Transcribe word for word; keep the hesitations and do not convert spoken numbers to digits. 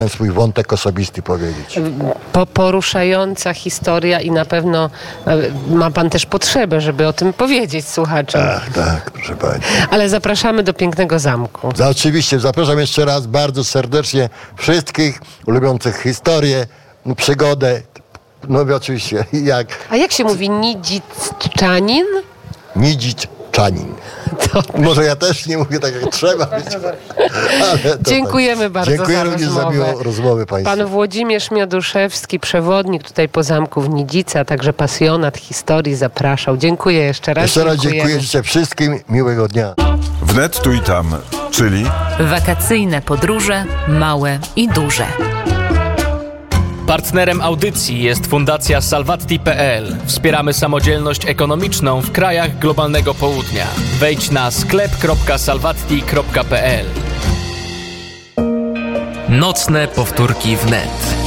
swój wątek osobisty powiedzieć. Po, poruszająca historia i na pewno ma pan też potrzebę, żeby o tym powiedzieć słuchaczom. Tak, tak, proszę pani. Ale zapraszamy do pięknego zamku. Za, oczywiście, zapraszam jeszcze raz bardzo serdecznie wszystkich lubiących historię, przygodę. No i oczywiście jak... A jak się mówi Nidziczanin? Nidziczanin. To... Może ja też nie mówię tak jak trzeba. Być, ale Dziękujemy tak. bardzo Dziękuję za również rozmowę. za miłą rozmowę państwu. Pan Włodzimierz Mioduszewski, przewodnik tutaj po zamku w Nidzicy, a także pasjonat historii zapraszał. Dziękuję jeszcze raz. Jeszcze raz Dziękujemy. dziękuję, życzę wszystkim miłego dnia. Wnet tu i tam, czyli wakacyjne podróże małe i duże. Partnerem audycji jest Fundacja Salvatti kropka pe el. Wspieramy samodzielność ekonomiczną w krajach globalnego południa. Wejdź na sklep kropka salvatti kropka pe el. Nocne powtórki wnet.